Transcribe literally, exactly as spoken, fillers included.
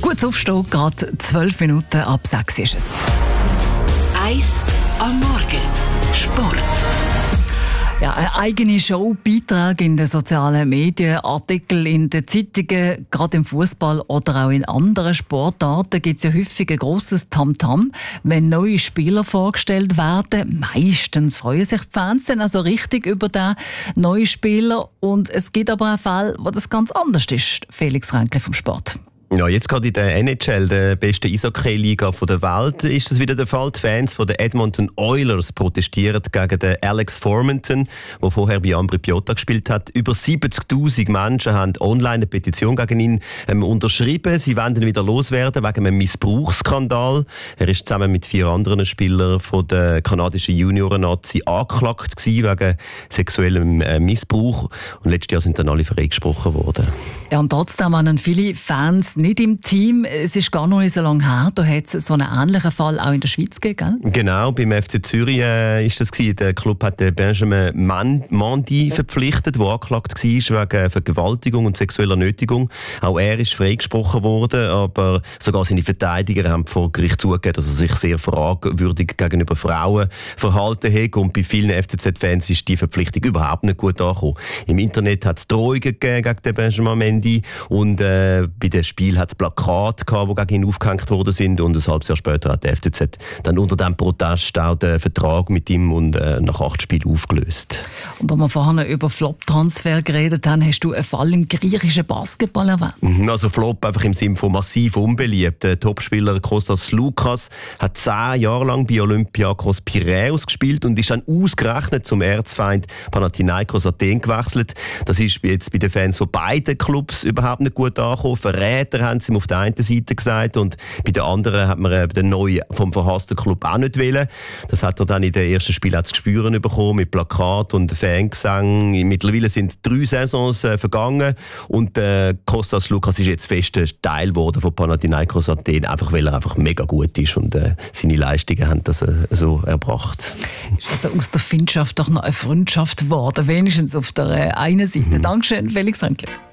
Kurz aufstehen, gerade zwölf Minuten ab sechs ist es. Eis am Morgen. Sport. Ja, eine eigene Show, Beitrag in den sozialen Medien, Artikel in den Zeitungen, gerade im Fußball oder auch in anderen Sportarten gibt es ja häufig ein grosses Tamtam, wenn neue Spieler vorgestellt werden. Meistens freuen sich die Fans dann also richtig über den neuen Spieler. Und es gibt aber auch Fälle, wo das ganz anders ist. Felix Ränkli vom Sport. Ja, jetzt gerade in der N H L, der besten Eishockey-Liga der Welt, ist das wieder der Fall. Die Fans von den Edmonton Oilers protestieren gegen den Alex Formenton, der vorher bei Ambri Piotta gespielt hat. Über siebzigtausend Menschen haben online eine Petition gegen ihn ähm, unterschrieben. Sie wollen ihn wieder loswerden wegen einem Missbrauchsskandal. Er ist zusammen mit vier anderen Spielern von der kanadischen Junioren-Nazi angeklagt gewesen wegen sexuellem äh, Missbrauch. Und letztes Jahr sind dann alle freigesprochen worden. Ja, und trotzdem waren viele Fans nicht im Team. Es ist gar noch nicht so lange her. Da hat es so einen ähnlichen Fall auch in der Schweiz gegeben. Genau, beim F C Zürich äh, ist das gewesen. Der Club hat den Benjamin Mandy verpflichtet, der angeklagt war wegen Vergewaltigung und sexueller Nötigung. Auch er ist freigesprochen worden, aber sogar seine Verteidiger haben vor Gericht zugegeben, dass er sich sehr fragwürdig gegenüber Frauen verhalten hat. Und bei vielen F C Z-Fans ist die Verpflichtung überhaupt nicht gut angekommen. Im Internet hat es Drohungen gegeben gegen den Benjamin Mandy und äh, bei den Spielen hat es Plakate gehabt, die gegen ihn aufgehängt worden sind, und ein halbes Jahr später hat der F C Z dann unter diesem Protest auch den Vertrag mit ihm und äh, nach acht Spielen aufgelöst. Und als wir vorhin über Flop-Transfer geredet haben, hast du einen Fall im griechischen Basketball erwähnt. Also Flop einfach im Sinne von massiv unbeliebt. Der Topspieler Kostas Lukas hat zehn Jahre lang bei Olympiakos Piräus gespielt und ist dann ausgerechnet zum Erzfeind Panathinaikos Athen gewechselt. Das ist jetzt bei den Fans von beiden Clubs überhaupt nicht gut angekommen. Verräter haben sie ihm auf der einen Seite gesagt, und bei den anderen hat man äh, den neuen vom verhassten Club auch nicht wollen. Das hat er dann in den ersten Spielen zu spüren bekommen, mit Plakat und Fangesang. Mittlerweile sind drei Saisons äh, vergangen und äh, Kostas Lukas ist jetzt fester Teil geworden von Panathinaikos Athen, einfach weil er einfach mega gut ist und äh, seine Leistungen haben das äh, so erbracht. Ist also aus der Freundschaft doch noch eine Freundschaft geworden, wenigstens auf der äh, einen Seite. Mhm. Dankeschön, Felix Ränkli.